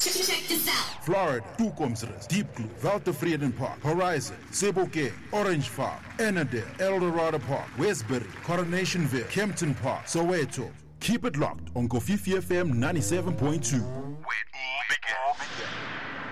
Check this out. Florida, Toekomsrus, Deep Blue, Waltevreden Park, Horizon, Sebokeng, Orange Farm, Ennerdale, Eldorado Park, Westbury, Coronationville, Kempton Park, Soweto. Keep it locked on Kofifi FM 97.2.